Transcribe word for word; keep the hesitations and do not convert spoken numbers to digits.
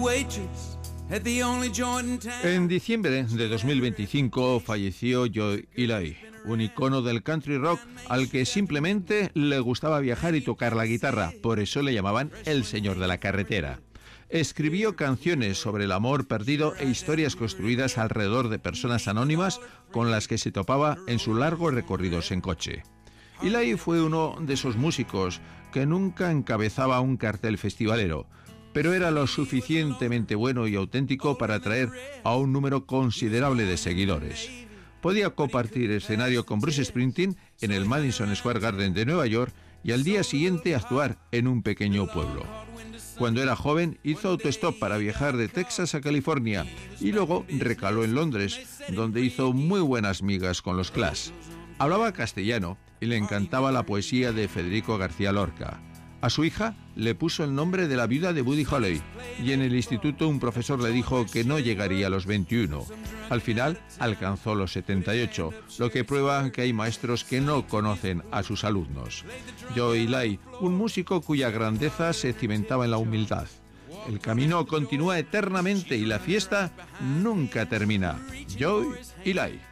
En diciembre de dos mil veinticinco falleció Joe Ely, un icono del country rock al que simplemente le gustaba viajar y tocar la guitarra, por eso le llamaban el señor de la carretera. Escribió canciones sobre el amor perdido e historias construidas alrededor de personas anónimas con las que se topaba en sus largos recorridos en coche. Ely fue uno de esos músicos que nunca encabezaba un cartel festivalero, pero era lo suficientemente bueno y auténtico para atraer a un número considerable de seguidores. Podía compartir escenario con Bruce Springsteen en el Madison Square Garden de Nueva York y al día siguiente actuar en un pequeño pueblo. Cuando era joven hizo autostop para viajar de Texas a California y luego recaló en Londres, donde hizo muy buenas migas con los Clash. Hablaba castellano y le encantaba la poesía de Federico García Lorca. A su hija le puso el nombre de la viuda de Buddy Holly y en el instituto un profesor le dijo que no llegaría a los veintiuno. Al final alcanzó los setenta y ocho, lo que prueba que hay maestros que no conocen a sus alumnos. Joe Ely, un músico cuya grandeza se cimentaba en la humildad. El camino continúa eternamente y la fiesta nunca termina. Joe Ely.